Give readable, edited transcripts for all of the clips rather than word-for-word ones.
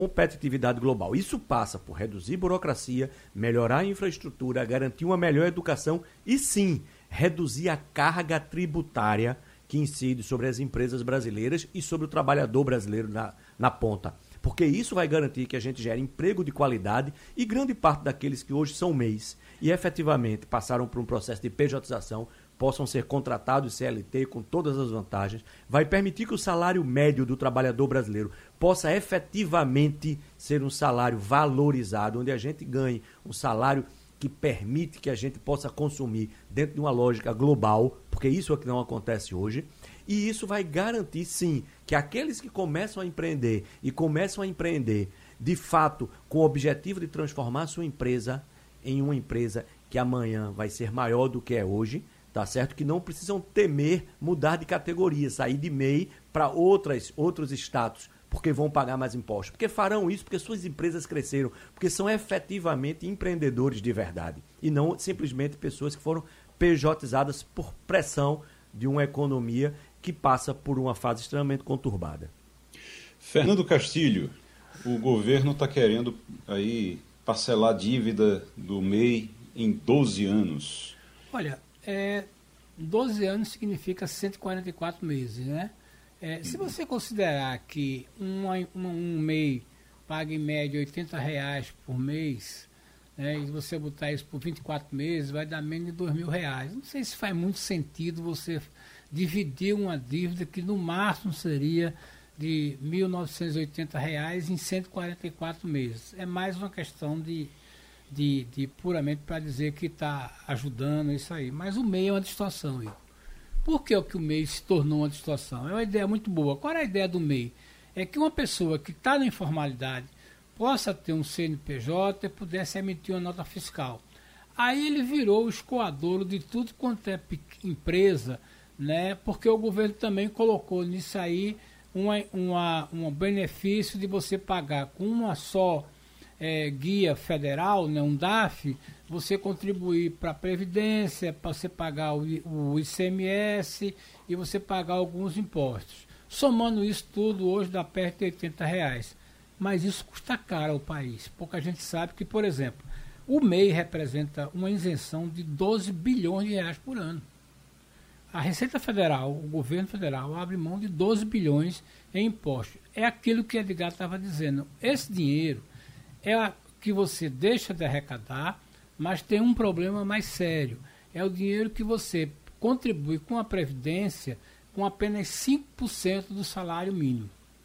competitividade global. Isso passa por reduzir burocracia, melhorar a infraestrutura, garantir uma melhor educação e, sim, reduzir a carga tributária que incide sobre as empresas brasileiras e sobre o trabalhador brasileiro na ponta. Porque isso vai garantir que a gente gere emprego de qualidade e grande parte daqueles que hoje são MEIs e efetivamente passaram por um processo de pejotização possam ser contratados CLT com todas as vantagens, vai permitir que o salário médio do trabalhador brasileiro possa efetivamente ser um salário valorizado, onde a gente ganhe um salário que permite que a gente possa consumir dentro de uma lógica global, porque isso é o que não acontece hoje, e isso vai garantir, sim, que aqueles que começam a empreender e começam a empreender, de fato, com o objetivo de transformar a sua empresa em uma empresa que amanhã vai ser maior do que é hoje, tá certo? Que não precisam temer mudar de categoria, sair de MEI para outros status, porque vão pagar mais impostos. Porque farão isso porque suas empresas cresceram, porque são efetivamente empreendedores de verdade e não simplesmente pessoas que foram pejotizadas por pressão de uma economia que passa por uma fase extremamente conturbada. Fernando Castilho, o governo está querendo aí parcelar a dívida do MEI em 12 anos. Olha, 12 anos significa 144 meses, né? Se você considerar que um MEI paga em média R$80 por mês, né, e você botar isso por 24 meses, vai dar menos de R$2.000. Não sei se faz muito sentido você dividir uma dívida que no máximo seria de R$1.980 em 144 meses. É mais uma questão de puramente para dizer que está ajudando isso aí. Mas o MEI é uma distorção. Por que o MEI se tornou uma distorção? É uma ideia muito boa. Qual é a ideia do MEI? É que uma pessoa que está na informalidade possa ter um CNPJ e pudesse emitir uma nota fiscal. Aí ele virou o escoadouro de tudo quanto é empresa, né? Porque o governo também colocou nisso aí um benefício de você pagar com uma só guia federal, né, um DAF, você contribuir para a Previdência, para você pagar o ICMS e você pagar alguns impostos. Somando isso tudo, hoje dá perto de R$80. Mas isso custa caro ao país. Pouca gente sabe que, por exemplo, o MEI representa uma isenção de 12 bilhões de reais por ano. A Receita Federal, o governo federal, abre mão de 12 bilhões em impostos. É aquilo que Edgar estava dizendo. Esse dinheiro é que você deixa de arrecadar, mas tem um problema mais sério. É o dinheiro que você contribui com a Previdência com apenas 5% do salário mínimo.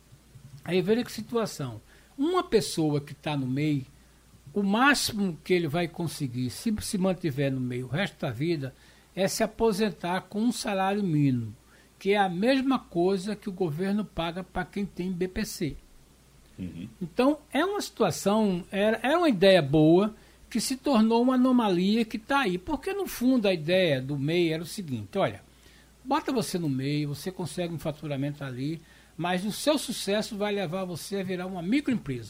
Aí veja que situação. Uma pessoa que está no MEI, o máximo que ele vai conseguir, se mantiver no MEI o resto da vida, é se aposentar com um salário mínimo, que é a mesma coisa que o governo paga para quem tem BPC. Uhum. Então, é uma situação, era uma ideia boa, que se tornou uma anomalia que está aí. Porque, no fundo, a ideia do MEI era o seguinte, olha, bota você no MEI, você consegue um faturamento ali, mas o seu sucesso vai levar você a virar uma microempresa.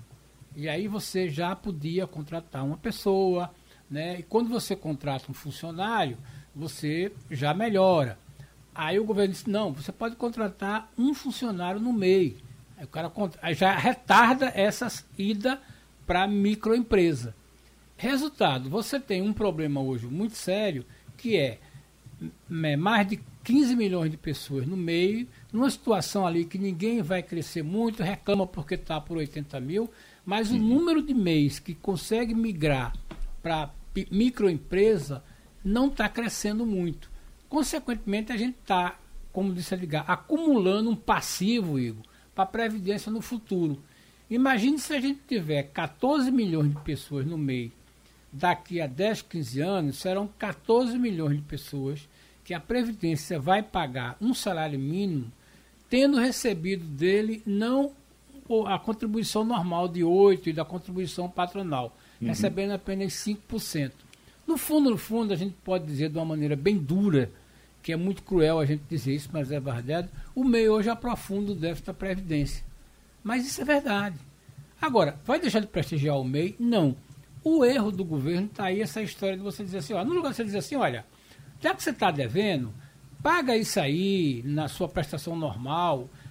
E aí você já podia contratar uma pessoa, né? E quando você contrata um funcionário, você já melhora. Aí o governo disse, não, você pode contratar um funcionário no MEI. Aí o cara já retarda essa ida para a microempresa. Resultado, você tem um problema hoje muito sério, que é mais de 15 milhões de pessoas no meio, numa situação ali que ninguém vai crescer muito, reclama porque está por 80 mil, mas o número de MEIs que consegue migrar para microempresa não está crescendo muito. Consequentemente, a gente está, como disse Edgar, acumulando um passivo, Igor, para a Previdência no futuro. Imagine se a gente tiver 14 milhões de pessoas no MEI, daqui a 10, 15 anos, serão 14 milhões de pessoas que a Previdência vai pagar um salário mínimo, tendo recebido dele não a contribuição normal de 8% e da contribuição patronal, recebendo apenas 5%. No fundo, a gente pode dizer de uma maneira bem dura, que é muito cruel a gente dizer isso, mas é verdade, o MEI hoje aprofunda o déficit da Previdência. Mas isso é verdade. Agora, vai deixar de prestigiar o MEI? Não. O erro do governo está aí, essa história de você dizer assim, no lugar de você dizer assim, olha, já que você está devendo, paga isso aí na sua prestação normal,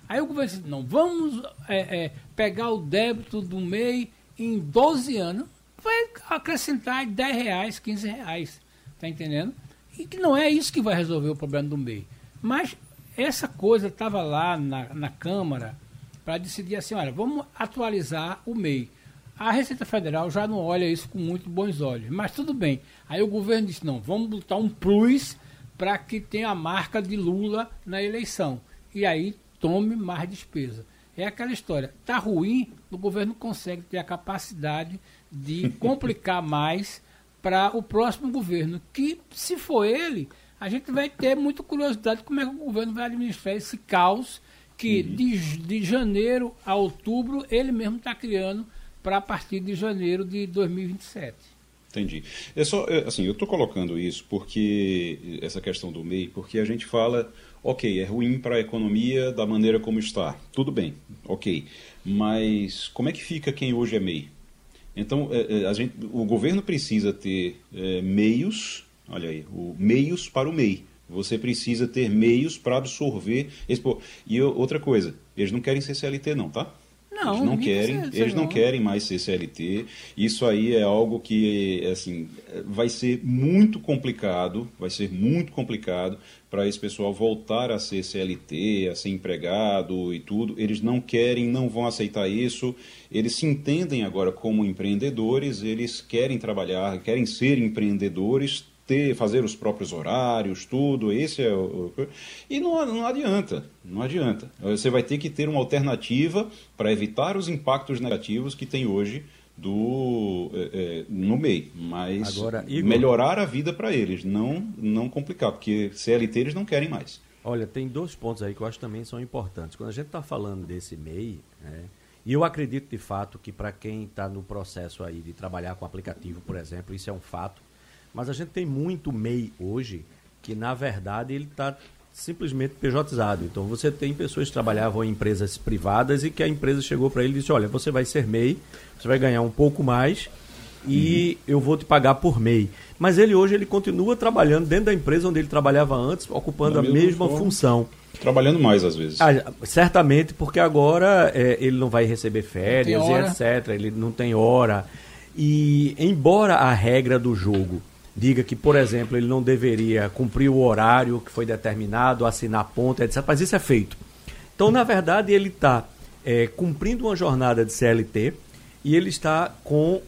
Aí o governo disse, não, vamos pegar o débito do MEI em 12 anos, vai acrescentar R$10, R$15, tá entendendo? E que não é isso que vai resolver o problema do MEI. Mas essa coisa estava lá na Câmara para decidir assim, olha, vamos atualizar o MEI. A Receita Federal já não olha isso com muito bons olhos, mas tudo bem. Aí o governo disse, não, vamos botar um plus para que tenha a marca de Lula na eleição. E aí tome mais despesa. É aquela história, está ruim, o governo consegue ter a capacidade de complicar mais para o próximo governo, que se for ele, a gente vai ter muita curiosidade como é que o governo vai administrar esse caos que de janeiro a outubro ele mesmo está criando para a partir de janeiro de 2027. Entendi. Assim, eu estou colocando isso porque essa questão do MEI, porque a gente fala, ok, é ruim para a economia da maneira como está. Tudo bem, ok. Mas como é que fica quem hoje é MEI? Então, o governo precisa ter meios, olha aí, meios para o MEI. Você precisa ter meios para absorver. E outra coisa, eles não querem ser CLT não, tá? Não, eles não querem mais ser CLT. Isso aí é algo que assim, vai ser muito complicado para esse pessoal voltar a ser CLT, a ser empregado e tudo. Eles não querem, não vão aceitar isso. Eles se entendem agora como empreendedores, eles querem trabalhar, querem ser empreendedores, fazer os próprios horários, tudo, esse é e não adianta. Você vai ter que ter uma alternativa para evitar os impactos negativos que tem hoje no MEI, mas agora, Igor, melhorar a vida para eles, não complicar, porque CLT eles não querem mais. Olha, tem 2 pontos aí que eu acho também são importantes. Quando a gente está falando desse MEI, e eu acredito de fato que para quem está no processo aí de trabalhar com aplicativo, por exemplo, isso é um fato. Mas a gente tem muito MEI hoje que, na verdade, ele está simplesmente pejotizado. Então, você tem pessoas que trabalhavam em empresas privadas e que a empresa chegou para ele e disse, olha, você vai ser MEI, você vai ganhar um pouco mais e eu vou te pagar por MEI. Mas hoje ele continua trabalhando dentro da empresa onde ele trabalhava antes, ocupando a mesma função. Trabalhando mais, às vezes. Certamente, porque agora ele não vai receber férias e etc. Ele não tem hora. E, embora a regra do jogo diga que, por exemplo, ele não deveria cumprir o horário que foi determinado, assinar ponta, etc. Mas isso é feito. Então, na verdade, ele está cumprindo uma jornada de CLT e ele está com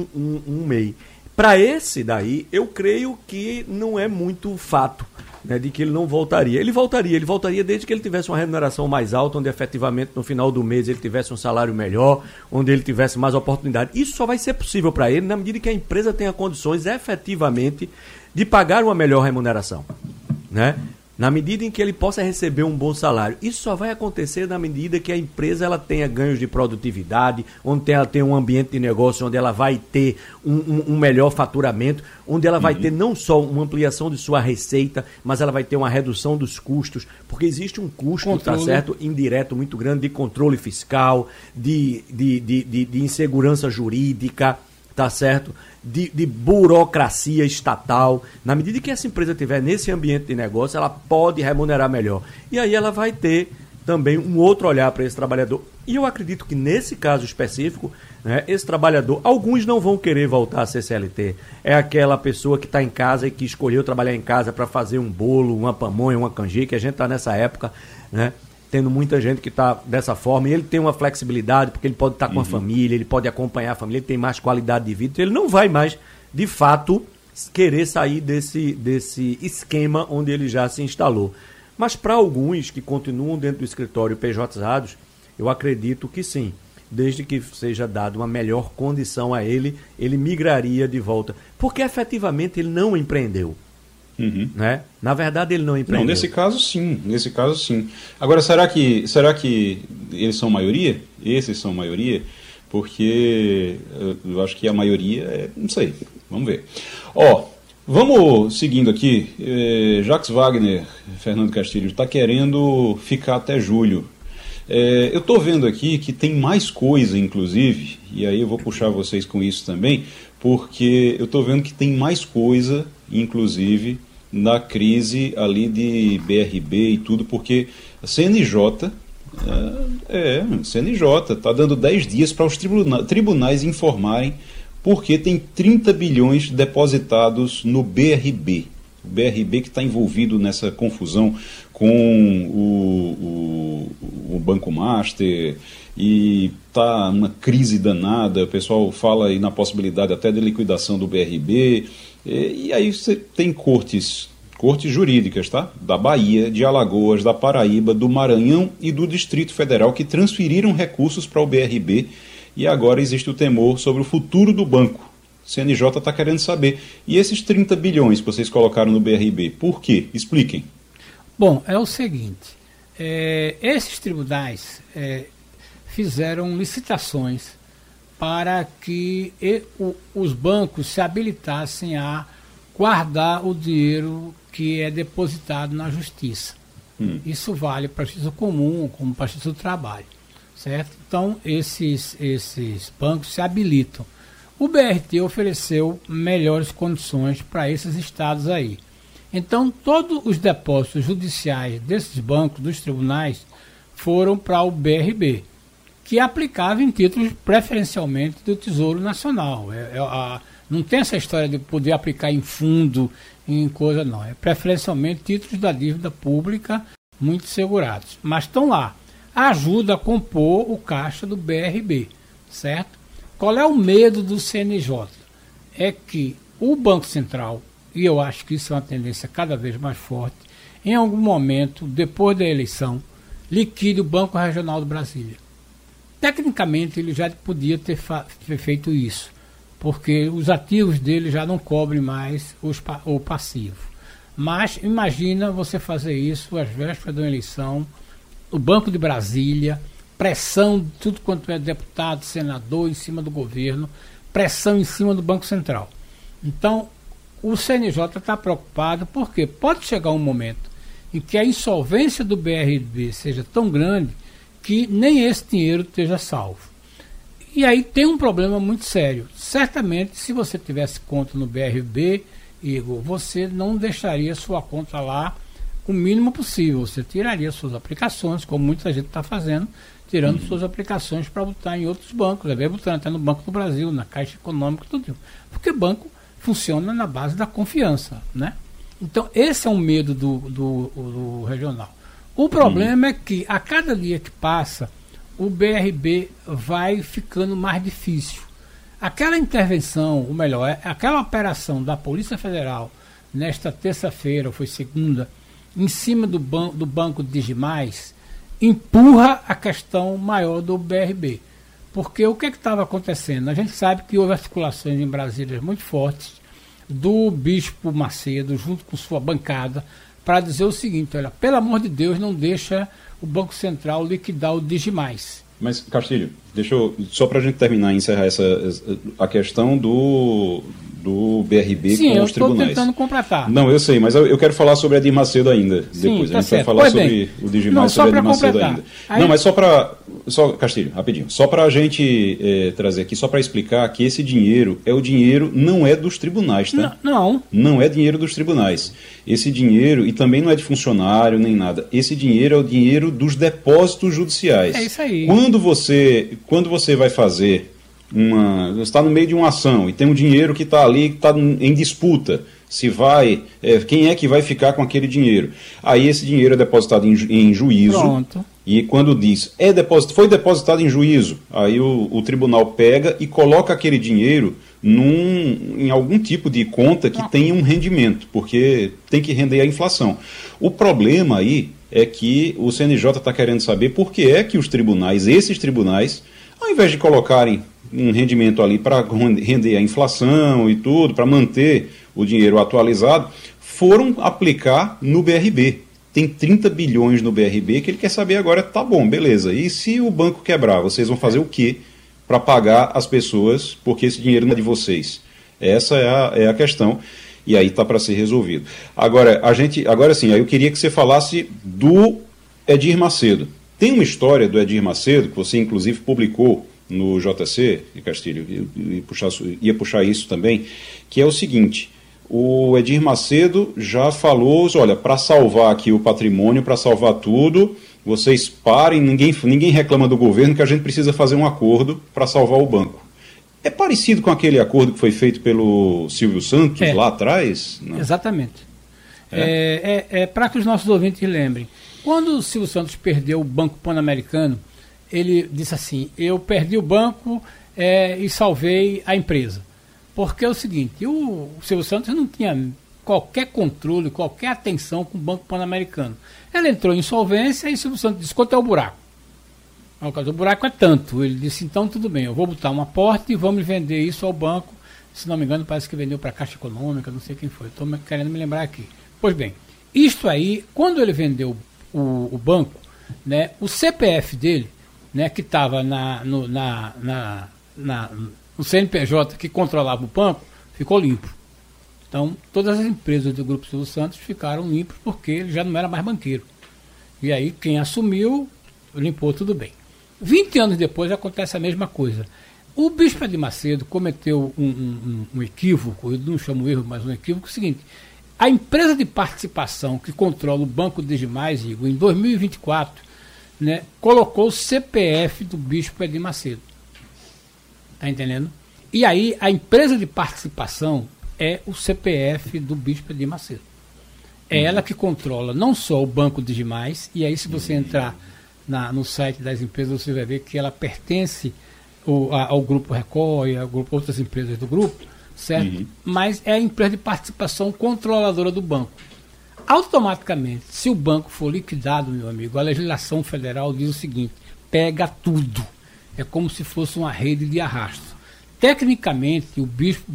um MEI. Para esse daí, eu creio que não é muito fato, né, de que ele não voltaria. Ele voltaria desde que ele tivesse uma remuneração mais alta, onde efetivamente no final do mês ele tivesse um salário melhor, onde ele tivesse mais oportunidade. Isso só vai ser possível para ele na medida que a empresa tenha condições efetivamente de pagar uma melhor remuneração, né? Na medida em que ele possa receber um bom salário. Isso só vai acontecer na medida que a empresa ela tenha ganhos de produtividade, onde ela tenha um ambiente de negócio onde ela vai ter um melhor faturamento, onde ela vai ter não só uma ampliação de sua receita, mas ela vai ter uma redução dos custos, porque existe um custo, tá certo, indireto muito grande de controle fiscal, de insegurança jurídica, tá certo? De burocracia estatal. Na medida que essa empresa estiver nesse ambiente de negócio, ela pode remunerar melhor. E aí ela vai ter também um outro olhar para esse trabalhador. E eu acredito que nesse caso específico, né, esse trabalhador, alguns não vão querer voltar a ser CLT. É aquela pessoa que está em casa e que escolheu trabalhar em casa para fazer um bolo, uma pamonha, uma canjica, que a gente está nessa época, né? Tendo muita gente que está dessa forma, e ele tem uma flexibilidade, porque ele pode estar com a família, ele pode acompanhar a família, ele tem mais qualidade de vida, então ele não vai mais, de fato, querer sair desse esquema onde ele já se instalou. Mas para alguns que continuam dentro do escritório PJizados, eu acredito que sim, desde que seja dada uma melhor condição a ele, ele migraria de volta, porque efetivamente ele não empreendeu. Né? Na verdade ele não empreendeu. Não, nesse caso sim. Agora, será que eles são maioria? Esses são maioria? Porque eu acho que a maioria não sei, vamos ver. Vamos seguindo aqui. Jacques Wagner, Fernando Castilho, está querendo ficar até julho. Eu estou vendo aqui que tem mais coisa, inclusive, e aí eu vou puxar vocês com isso também, porque eu estou vendo que tem mais coisa, inclusive, na crise ali de BRB e tudo, porque a CNJ CNJ está dando 10 dias para os tribunais informarem porque tem 30 bilhões depositados no BRB. O BRB que está envolvido nessa confusão com o Banco Master e está uma crise danada. O pessoal fala aí na possibilidade até de liquidação do BRB. E aí você tem cortes jurídicas, tá? Da Bahia, de Alagoas, da Paraíba, do Maranhão e do Distrito Federal que transferiram recursos para o BRB e agora existe o temor sobre o futuro do banco. O CNJ está querendo saber. E esses 30 bilhões que vocês colocaram no BRB, por quê? Expliquem. Bom, é o seguinte, esses tribunais fizeram licitações para que os bancos se habilitassem a guardar o dinheiro que é depositado na justiça. Isso vale para a justiça comum, como para a justiça do trabalho, certo? Então, esses bancos se habilitam. O BRT ofereceu melhores condições para esses estados aí. Então, todos os depósitos judiciais desses bancos, dos tribunais, foram para o BRB, que aplicava em títulos preferencialmente do Tesouro Nacional. Não tem essa história de poder aplicar em fundo, em coisa não. É preferencialmente títulos da dívida pública muito segurados. Mas estão lá. Ajuda a compor o caixa do BRB, certo? Qual é o medo do CNJ? É que o Banco Central, e eu acho que isso é uma tendência cada vez mais forte, em algum momento, depois da eleição, liquide o Banco Regional do Brasília. Tecnicamente, ele já podia ter feito isso, porque os ativos dele já não cobrem mais o passivo. Mas imagina você fazer isso às vésperas de uma eleição, o Banco de Brasília, pressão de tudo quanto é deputado, senador em cima do governo, pressão em cima do Banco Central. Então, o CNJ está preocupado porque pode chegar um momento em que a insolvência do BRB seja tão grande que nem esse dinheiro esteja salvo. E aí tem um problema muito sério. Certamente, se você tivesse conta no BRB, Igor, você não deixaria sua conta lá o mínimo possível. Você tiraria suas aplicações, como muita gente está fazendo, tirando suas aplicações para botar em outros bancos, botando até no Banco do Brasil, na Caixa Econômica, tudo. Porque banco funciona na base da confiança, né? Então, esse é um medo do regional. O problema é que, a cada dia que passa, o BRB vai ficando mais difícil. Aquela intervenção, ou melhor, aquela operação da Polícia Federal, nesta terça-feira, ou foi segunda, em cima do banco Digimais, empurra a questão maior do BRB. Porque o que estava acontecendo? A gente sabe que houve articulações em Brasília muito fortes do Bispo Macedo, junto com sua bancada, para dizer o seguinte: olha, pelo amor de Deus, não deixa o Banco Central liquidar o Digimais. Mas, Castilho, só para a gente terminar e encerrar a questão do BRB com os tribunais. Sim, eu estou tentando completar. Não, eu sei, mas eu quero falar sobre a Edir Macedo ainda. Sim, depois. Tá a gente vai certo. falar sobre o Digimais, sobre a Edir Macedo ainda. Aí... Não, mas Castilho, rapidinho. Só para a gente trazer aqui, só para explicar que esse dinheiro não é dos tribunais, tá? Não. Não é dinheiro dos tribunais. Esse dinheiro, e também não é de funcionário nem nada, esse dinheiro é o dinheiro dos depósitos judiciais. É isso aí. Quando você vai fazer você está no meio de uma ação e tem um dinheiro que está ali, que está em disputa, quem é que vai ficar com aquele dinheiro? Aí esse dinheiro é depositado em juízo. Pronto. E quando diz, foi depositado em juízo, aí o tribunal pega e coloca aquele dinheiro em algum tipo de conta que tenha um rendimento, porque tem que render a inflação. O problema aí é que o CNJ está querendo saber por que é que esses tribunais, ao invés de colocarem um rendimento ali para render a inflação e tudo, para manter o dinheiro atualizado, foram aplicar no BRB. Tem 30 bilhões no BRB que ele quer saber agora, tá bom, beleza. E se o banco quebrar, vocês vão fazer o quê para pagar as pessoas, porque esse dinheiro não é de vocês? Essa é a questão, e aí está para ser resolvido. Agora sim, aí eu queria que você falasse do Edir Macedo. Tem uma história do Edir Macedo, que você inclusive publicou no JC, Castilho, ia puxar isso também, que é o seguinte: o Edir Macedo já falou, olha, para salvar aqui o patrimônio, para salvar tudo, vocês parem, ninguém reclama do governo que a gente precisa fazer um acordo para salvar o banco. É parecido com aquele acordo que foi feito pelo Silvio Santos lá atrás? Não? Exatamente. Para que os nossos ouvintes lembrem, quando o Silvio Santos perdeu o Banco Pan-Americano, ele disse assim: eu perdi o banco e salvei a empresa. Porque é o seguinte, o Silvio Santos não tinha qualquer controle, qualquer atenção com o Banco Pan-Americano. Ele entrou em insolvência e o Silvio Santos disse: quanto é o buraco? O buraco é tanto. Ele disse: então tudo bem, eu vou botar um aporte e vamos vender isso ao banco. Se não me engano, parece que vendeu para a Caixa Econômica, não sei quem foi. Estou querendo me lembrar aqui. Pois bem, isto aí, quando ele vendeu o banco, né, o CPF dele, né, que estava no CNPJ que controlava o banco, ficou limpo. Então, todas as empresas do Grupo Silvio Santos ficaram limpas porque ele já não era mais banqueiro. E aí, quem assumiu, limpou tudo bem. 20 anos depois acontece a mesma coisa. O Bispo Edir Macedo cometeu um equívoco, eu não chamo erro, mas um equívoco, é o seguinte: a empresa de participação que controla o Banco Digimais, Igor, em 2024, né, colocou o CPF do Bispo Edir Macedo. Está entendendo? E aí a empresa de participação é o CPF do Bispo Edir Macedo. É ela que controla não só o Banco Digimais, e aí se você entrar no site das empresas, você vai ver que ela pertence ao Grupo Record e a outras empresas do grupo, certo? Mas é a empresa de participação controladora do banco. Automaticamente, se o banco for liquidado, meu amigo, a legislação federal diz o seguinte: pega tudo. É como se fosse uma rede de arrasto. Tecnicamente, o Bispo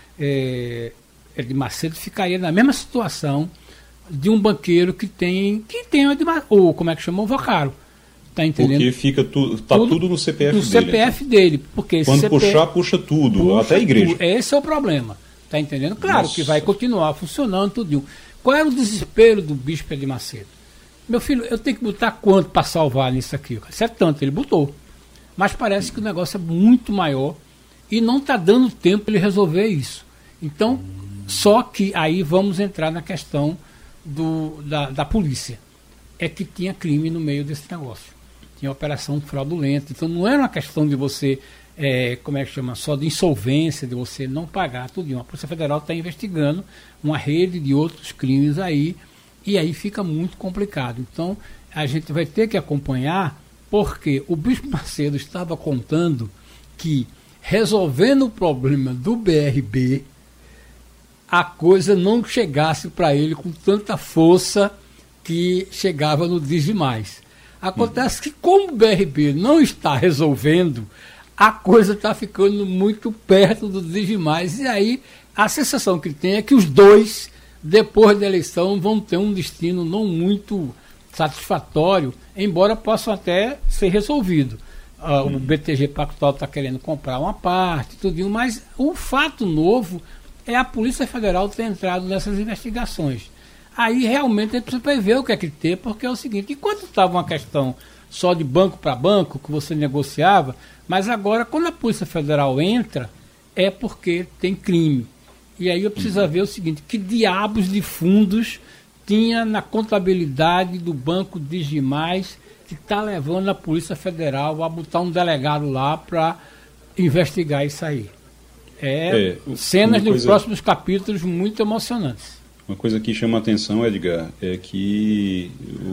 Edir Macedo ficaria na mesma situação de um banqueiro que tem ou como é que chama? O vocário. Tá entendendo? Porque fica tudo no CPF dele. No CPF dele. Porque quando puxa tudo, até a igreja. Esse é o problema. Tá entendendo? Claro que vai continuar funcionando tudo. Qual era o desespero do Bispo Edir Macedo? Meu filho, eu tenho que botar quanto para salvar nisso aqui? Isso é tanto, ele botou. Mas parece que o negócio é muito maior e não está dando tempo ele resolver isso. Então, só que aí vamos entrar na questão da polícia. É que tinha crime no meio desse negócio. Tinha operação fraudulenta. Então não era uma questão de você, só de insolvência, de você não pagar tudo. A Polícia Federal está investigando uma rede de outros crimes aí, e aí fica muito complicado. Então a gente vai ter que acompanhar, porque o Bispo Macedo estava contando que, resolvendo o problema do BRB, a coisa não chegasse para ele com tanta força que chegava no Digimais. Acontece que, como o BRB não está resolvendo, a coisa está ficando muito perto do Digimais. E aí a sensação que tem é que os dois, depois da eleição, vão ter um destino não muito satisfatório, embora possam até ser resolvido. O BTG Pactual está querendo comprar uma parte, tudo, mas o fato novo é a Polícia Federal ter entrado nessas investigações. Aí realmente a gente precisa ver o que é que tem, porque é o seguinte: enquanto estava uma questão só de banco para banco, que você negociava, mas agora quando a Polícia Federal entra, é porque tem crime. E aí eu preciso ver o seguinte: que diabos de fundos tinha na contabilidade do Banco Digimais que está levando a Polícia Federal a botar um delegado lá para investigar isso aí. Cenas dos próximos capítulos muito emocionantes. Uma coisa que chama a atenção, Edgar, é que,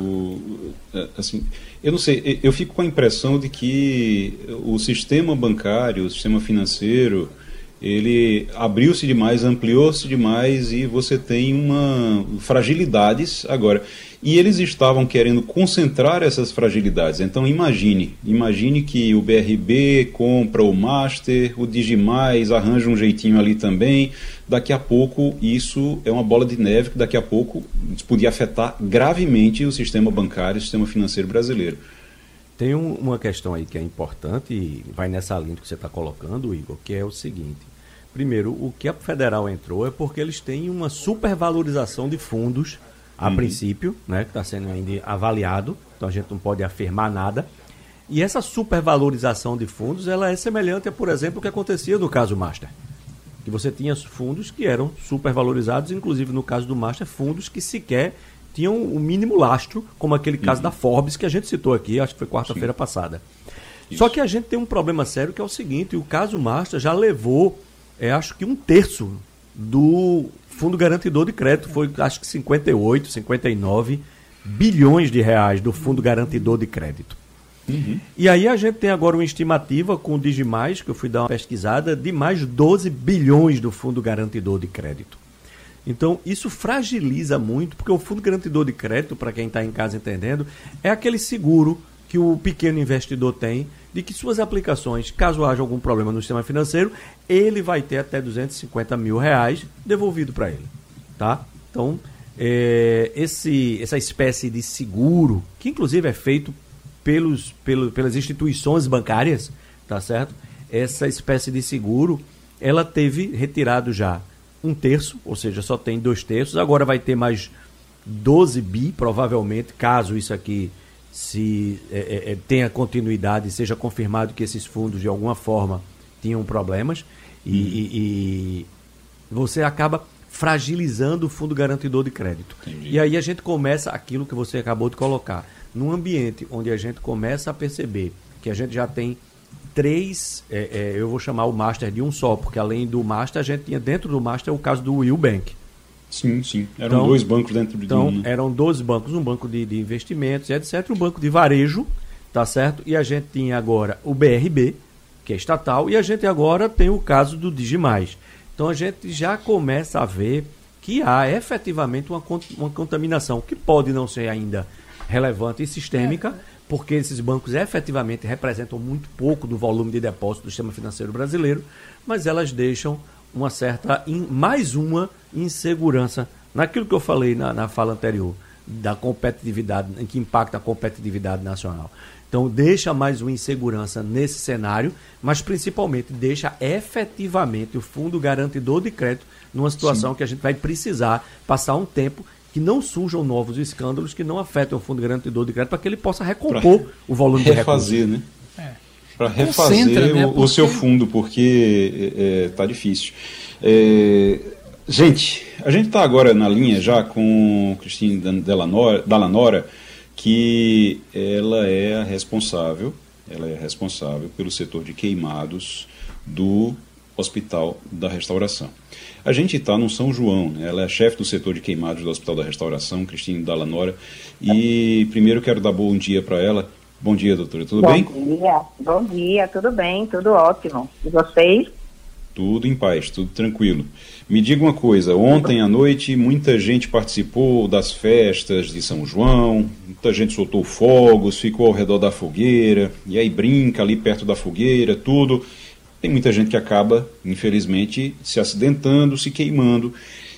eu não sei, eu fico com a impressão de que o sistema bancário, o sistema financeiro, ele abriu-se demais, ampliou-se demais e você tem fragilidades agora. E eles estavam querendo concentrar essas fragilidades. Então imagine que o BRB compra o Master, o Digimais arranja um jeitinho ali também. Daqui a pouco isso é uma bola de neve que daqui a pouco podia afetar gravemente o sistema bancário, o sistema financeiro brasileiro. Tem uma questão aí que é importante e vai nessa linha que você está colocando, Igor, que é o seguinte. Primeiro, o que a Federal entrou é porque eles têm uma supervalorização de fundos, a princípio, né, que está sendo ainda avaliado, então a gente não pode afirmar nada. E essa supervalorização de fundos, ela é semelhante a, por exemplo, o que acontecia no caso Master. Que você tinha fundos que eram supervalorizados, inclusive no caso do Master, fundos que sequer tinham o mínimo lastro, como aquele caso da Forbes, que a gente citou aqui, acho que foi quarta-feira passada. Isso. Só que a gente tem um problema sério, que é o seguinte: o caso Master já levou, acho que 1/3 do Fundo Garantidor de Crédito, foi acho que 58, 59 bilhões de reais do Fundo Garantidor de Crédito. E aí a gente tem agora uma estimativa com o Digimais, que eu fui dar uma pesquisada, de mais 12 bilhões do Fundo Garantidor de Crédito. Então, isso fragiliza muito, porque o Fundo Garantidor de Crédito, para quem está em casa entendendo, é aquele seguro que o pequeno investidor tem, de que suas aplicações, caso haja algum problema no sistema financeiro, ele vai ter até 250 mil reais devolvido para ele. Tá? Então, essa espécie de seguro, que inclusive é feito pelas instituições bancárias, tá certo? Essa espécie de seguro, ela teve retirado já 1/3, ou seja, só tem 2/3, agora vai ter mais 12 bi, provavelmente, caso isso aqui tenha continuidade, seja confirmado que esses fundos de alguma forma tinham problemas, e você acaba fragilizando o Fundo Garantidor de Crédito. Entendi. E aí a gente começa aquilo que você acabou de colocar, num ambiente onde a gente começa a perceber que a gente já tem 3, eu vou chamar o Master de um só, porque além do Master, a gente tinha dentro do Master o caso do Will Bank. Sim. Eram 2 bancos dentro de um. Né? Eram 12 bancos, um banco de investimentos, etc., um banco de varejo, tá certo? E a gente tinha agora o BRB, que é estatal, e a gente agora tem o caso do Digimais. Então a gente já começa a ver que há efetivamente uma contaminação, que pode não ser ainda relevante e sistêmica, porque esses bancos efetivamente representam muito pouco do volume de depósito do sistema financeiro brasileiro, mas elas deixam mais uma insegurança naquilo que eu falei na fala anterior, da competitividade, em que impacta a competitividade nacional. Então, deixa mais uma insegurança nesse cenário, mas principalmente deixa efetivamente o Fundo Garantidor de Crédito numa situação que a gente vai precisar passar um tempo que não surjam novos escândalos que não afetem o Fundo Garantidor de Crédito, para que ele possa recompor o volume de recursos. Refazer, né? Para refazer o seu fundo, porque está difícil. Gente, a gente está agora na linha já com Cristine Dallanora, que ela é responsável pelo setor de queimados do Hospital da Restauração. A gente está no São João, né? Ela é chefe do setor de queimados do Hospital da Restauração, Cristine Dallanora, e primeiro quero dar bom dia para ela. Bom dia, doutora, tudo bem? Bom dia, tudo bem, tudo ótimo. E vocês? Tudo em paz, tudo tranquilo. Me diga uma coisa, ontem à noite muita gente participou das festas de São João, muita gente soltou fogos, ficou ao redor da fogueira, e aí brinca ali perto da fogueira, tudo. Tem muita gente que acaba, infelizmente, se acidentando, se queimando.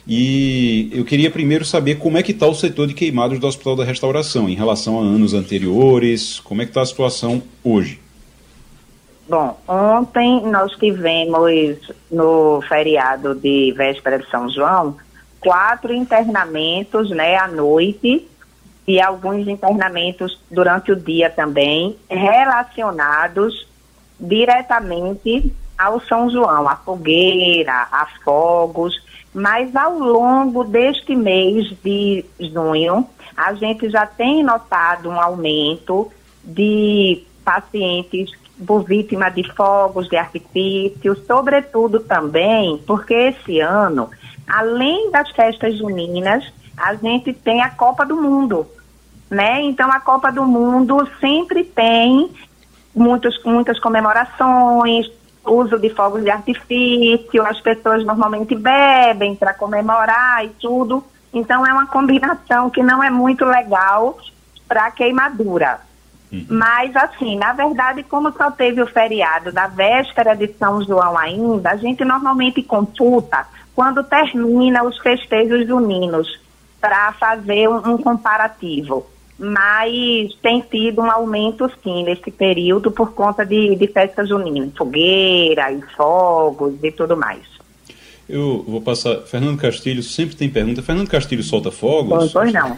E eu queria primeiro saber como é que está o setor de queimados do Hospital da Restauração, em relação a anos anteriores, como é que está a situação hoje? Bom, ontem nós tivemos, no feriado de véspera de São João, 4 internamentos, né, à noite, e alguns internamentos durante o dia também, relacionados diretamente ao São João, à fogueira, a fogos. Mas ao longo deste mês de junho, a gente já tem notado um aumento de pacientes por vítima de fogos de artifício, sobretudo também porque esse ano, além das festas juninas, a gente tem a Copa do Mundo, né? Então a Copa do Mundo sempre tem muitas comemorações, uso de fogos de artifício, as pessoas normalmente bebem para comemorar e tudo. Então é uma combinação que não é muito legal para queimadura. Mas assim, na verdade, como só teve o feriado da véspera de São João ainda, a gente normalmente computa quando termina os festejos juninos para fazer um comparativo. Mas tem tido um aumento, sim, nesse período por conta de festa junina, fogueira e fogos e tudo mais. Eu vou passar... Fernando Castilho sempre tem pergunta. Fernando Castilho solta fogos? Pois não.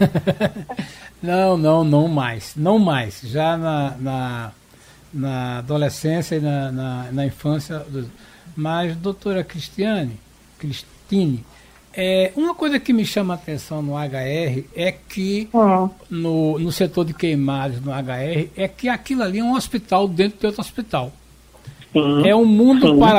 Não mais. Não mais. Já na adolescência e na infância. Mas, doutora Cristine, Uma coisa que me chama a atenção no HR é que, no setor de queimados no HR, é que aquilo ali é um hospital dentro de outro hospital. Sim, É um mundo sim. para